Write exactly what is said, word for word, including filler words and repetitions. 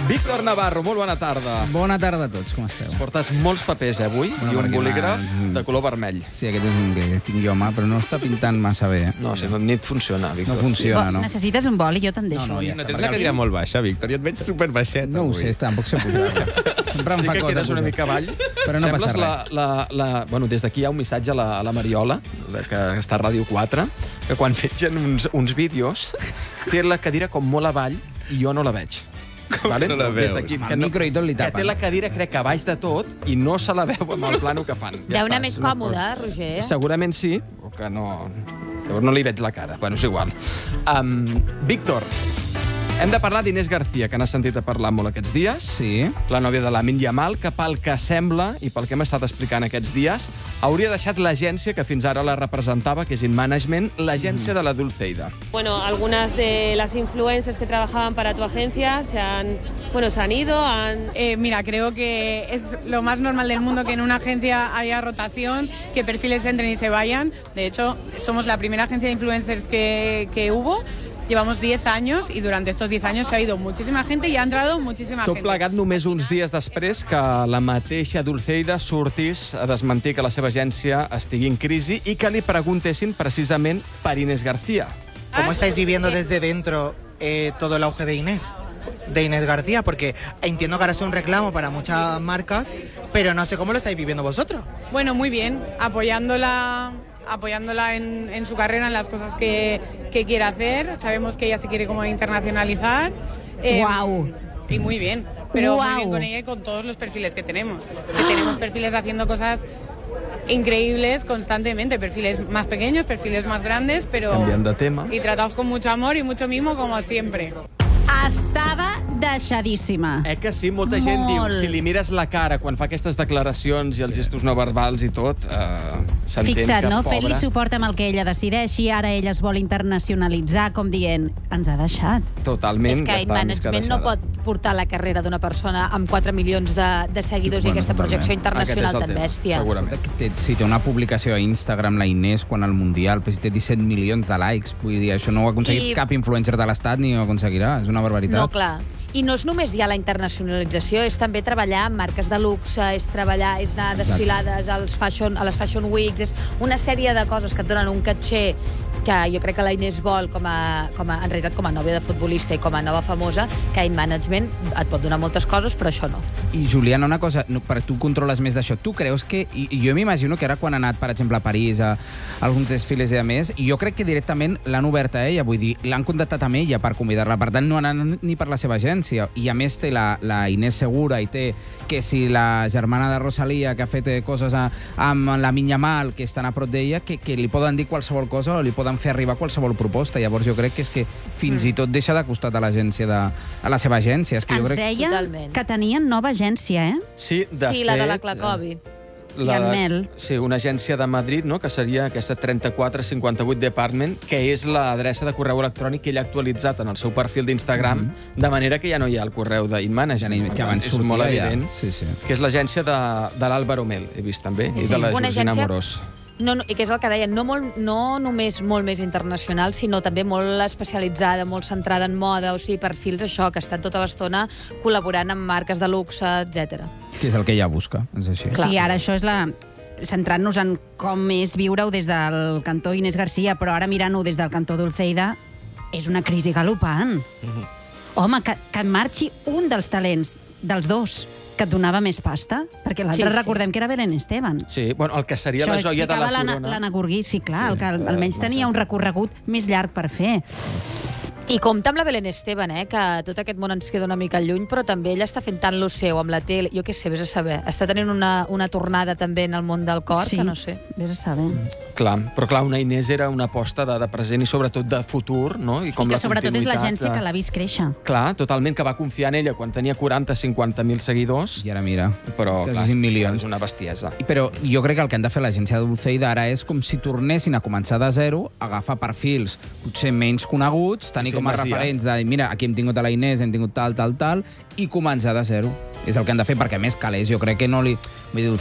Víctor Navarro, molt bona tarda. Bona tarda a tots, com esteu? Portes molts papers, eh, avui, Bueno, i un perquè bolígraf m'ha- de color vermell. Sí, aquest és un que tinc jo a mà, però no està pintant massa bé. Eh? No, si no, ni et funciona, No Víctor. funciona, no? Necessites un boli? Jo te'n deixo. No, no, ja No està. tens la cadira molt baixa, Víctor. Jo et veig superbaixet. No ho avui. sé, tampoc sé pujar-la. Sempre em Sí fa que cosa quedes una pujar. mica avall. Però no Sembles passa la, la, la... Bueno, des d'aquí hi ha un missatge a la, a la Mariola, de que està a Ràdio quatre, que quan veig uns, uns vídeos té la cadira com molt avall i jo no la veig. Vale? no la Des veus? d'aquí, Amb que el micro i tot li que tapen. té la cadira, crec que a baix de tot, i no se la veu amb el plano que fan. Ja Deu anar està, més és una còmode, cosa. Roger. Segurament sí, o que no... Llavors no li veig la cara. Bueno, és igual. Um, Víctor, hem de parlar d'Inés García, que n'has sentit a parlar molt aquests dies. Sí. La nòvia de Lamine Yamal, que pel que sembla, i pel que hem estat explicant aquests dies, hauria deixat l'agència que fins ara la representava, que és In Management, l'agència de la Dulceida. Bueno, algunas de las influencers que trabajaban para tu agencia se han, bueno, se han ido, han... Eh, mira, creo que es lo más normal del mundo que en una agencia haya rotación, que perfiles entren y se vayan. De hecho, somos la primera agencia de influencers que, que hubo. Llevamos diez años y durante estos diez años se ha ido muchísima gente y ha entrado muchísima Tot gente. plegat només uns dies després que la mateixa Dulceida sortís a desmentir que la seva agència estigui en crisi i que li preguntessin precisament per Inés García. ¿Cómo estáis viviendo desde dentro eh, todo el auge de Inés? De Inés García, porque entiendo que ahora es un reclamo para muchas marcas, pero no sé cómo lo estáis viviendo vosotros. Bueno, muy bien, apoyándola, apoyándola en, en su carrera, en las cosas que, que quiere hacer. Sabemos que ella se quiere como internacionalizar. Eh, Guau. Y muy bien, pero Guau. muy bien con ella y con todos los perfiles que tenemos. Que tenemos perfiles haciendo cosas increíbles constantemente, perfiles más pequeños, perfiles más grandes, pero... Canviant de tema. Y tratados con mucho amor y mucho mimo, como siempre. Estava deixadíssima. Eh que sí? Molta gent diu, Molt. si li mires la cara quan fa aquestes declaracions i els gestos no verbals i tot, eh, s'entén Fixa't, que no? pobra... Fent-li suport amb el que ella decideixi, ara ella es vol internacionalitzar, com dient, ens ha deixat. Totalment, És que ja In està més que Management no deixada. pot portar la carrera d'una persona amb quatre milions de, de seguidors Bueno, i aquesta totalment. projecció internacional Aquest és el tan tema, bèstia. segurament. Té, si té una publicació a Instagram, la Inés, quan al Mundial, però si té disset milions de likes, vull dir, això no ho ha aconseguit I- cap influencer de l'Estat ni ho aconseguirà, és una barbaritat. No, clar. I no és només ja la internacionalització, és també treballar amb marques de luxe, és treballar, és anar a desfilades als fashion, a les Fashion Weeks, és una sèrie de coses que et donen un caché que jo crec que la Inés vol, com a, com a, en realitat com a nòvia de futbolista i com a nova famosa, que In Management et pot donar moltes coses, però això no. I, Juliana, una cosa, no, per tu controles més d'això. Tu creus que... I, i jo m'imagino que ara quan ha anat, per exemple, a París, a, a alguns desfiles i a més, jo crec que directament l'han obert a ella, vull dir, l'han contactat amb ella per convidar-la. Per tant, no han anat ni per la seva agència. I a més té la, la Inés Segura i té que si la germana de Rosalía, que ha fet eh, coses a, amb la Yamal, que estan a prop d'ella, que, que li poden dir qualsevol cosa o li poden fer arribar qualsevol proposta. Llavors jo crec que és que fins mm. i tot deixa de costat a l'agència de, a la seva agència. És que jo Ens crec... deia Totalment. que tenien nova agència, eh? Sí, de sí, fet, la de la Clacovi. I en Mel. Sí, una agència de Madrid, no?, que seria aquesta trenta-quatre cinquanta-vuit Department, que és l'adreça de correu electrònic que ell ha actualitzat en el seu perfil d'Instagram, Mhm. de manera que ja no hi ha el correu d'In Management. Que abans és sortia molt ja. evident. Sí, sí. Que és l'agència de, de l'Àlvaro Mel, he vist també, i És de la una Georgina agència- Amorós. No, no, i que és el que deien, no, molt, no només molt més internacional, sinó també molt especialitzada, molt centrada en moda, o sigui, perfils això, que estan tota l'estona col·laborant amb marques de luxe, etcètera. Que és el que ella busca, és així. Clar. Sí, ara això és la... centrant-nos en com és viure-ho des del cantó Inés García, però ara mirant-ho des del cantó Dulceida, és una crisi galopant. Mm-hmm. Home, que, que en marxi un dels talents, dels dos, que et donava més pasta, perquè l'altre Sí, sí. recordem que era Belén Esteban. Sí, bueno, el que seria Això la joia de la explicava l'Anna- corona... l'Anna Gurguí, sí, clar, Sí, el que al- eh, almenys massa. tenia un recorregut més llarg per fer. I compta amb la Belén Esteban, eh, que tot aquest món ens queda una mica lluny, però també ella està fent tant lo seu amb la tele, jo què sé, vés a saber. Està tenint una, una tornada també en el món del cor, Sí, que no sé. vés a saber. Clar, però clar, una Inés era una aposta de, de present i sobretot de futur, no? I com I que la sobretot és continuïtat l'agència de- que l'ha vist créixer. Clar, totalment, que va confiar en ella quan tenia quaranta cinquanta mil seguidors, I ara mira, però quasi clar, cinc milions. és una bestiesa. I- Però jo crec que el que han de fer l'agència de Dulceida ara és com si tornessin a començar de zero, agafar perfils potser menys coneguts, tenir Fer com a masia. referents de dir, mira, aquí hem tingut a la Inés, hem tingut tal, tal, tal, i començar de zero. És el que han de fer, perquè a més calés, jo crec que no li... Vull dir,